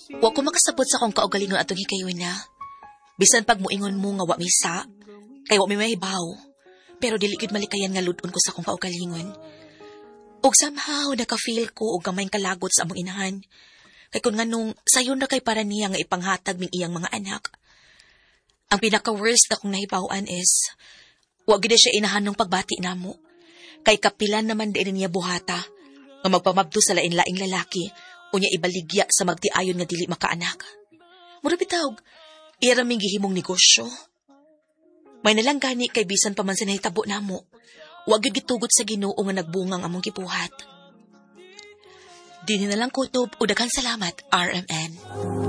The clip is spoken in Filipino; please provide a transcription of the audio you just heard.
Wa ko makasabot sa akong kaugalingon atong hikayon na. Bisan pag muingon mo nga wa misa, kay wa may mahibaw. Pero dili gid malikayan nga ludon ko sa akong kaugalingon. Og somehow naka-feel ko og gamayng kalagot sa among inahan. Kay kun nganong sayon na kay para niya nga ipanghatag ming iyang mga anak. Ang pinaka-worst na kong nahibawan is, wa gid siya inahan ng pagbati namo. Kay kapilan naman din niya buhata, nga magpamabdo sa lain-laing lalaki, o niya ibaligya sa magtiayon nga dili makaanak. Mura bitawg, iraming gihimong negosyo. May nalang gani kay bisan pa man sa nahitabo namo, wa gyud gitugot sa Ginoo nga nagbungang among gibuhat. Dini na lang kutob o daghang salamat, RMN.